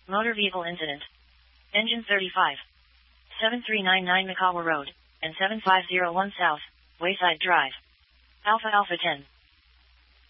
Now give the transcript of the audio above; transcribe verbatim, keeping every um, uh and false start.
Motor vehicle incident. Engine thirty-five. seven three nine nine Mikawa Road, and seven five zero one South, Wayside Drive. Alpha Alpha ten.